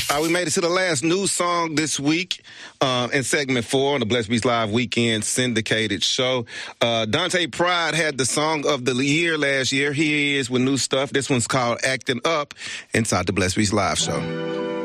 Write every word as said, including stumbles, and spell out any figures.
Uh, we made it to the last news song this week uh, in segment four on the Blessed Beats Live Weekend syndicated show. Uh, Dante Pride had the song of the year last year. Here he is with new stuff. This one's called Acting Up inside the Blessed Beats Live show.